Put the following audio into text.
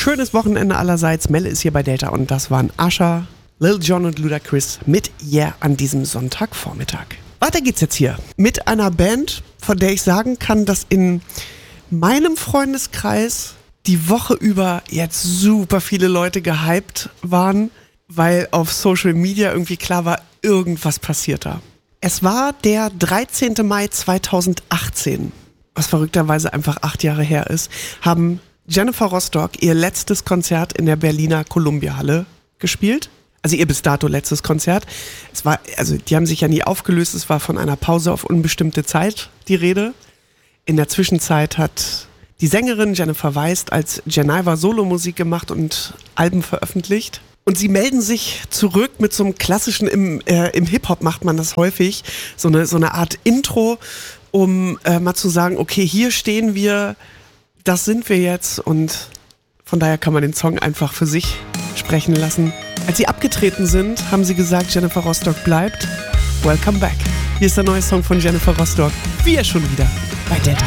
schönes Wochenende allerseits. Melle ist hier bei Delta und das waren Usher, Lil Jon und Ludacris mit Yeah an diesem Sonntagvormittag. Weiter geht's jetzt hier mit einer Band, von der ich sagen kann, dass in meinem Freundeskreis die Woche über jetzt super viele Leute gehypt waren, weil auf Social Media irgendwie klar war, irgendwas passiert da. Es war der 13. Mai 2018, was verrückterweise einfach 8 Jahre her ist, haben Jennifer Rostock ihr letztes Konzert in der Berliner Columbia-Halle gespielt. Also ihr bis dato letztes Konzert. Die haben sich ja nie aufgelöst, es war von einer Pause auf unbestimmte Zeit die Rede. In der Zwischenzeit hat die Sängerin Jennifer Weist als Geneva Solomusik gemacht und Alben veröffentlicht. Und sie melden sich zurück mit so einem klassischen, im Hip-Hop macht man das häufig, so eine Art Intro, um mal zu sagen, okay, hier stehen wir, das sind wir jetzt, und von daher kann man den Song einfach für sich sprechen lassen. Als sie abgetreten sind, haben sie gesagt, Jennifer Rostock bleibt. Welcome back. Hier ist der neue Song von Jennifer Rostock. Wir schon wieder bei Delta.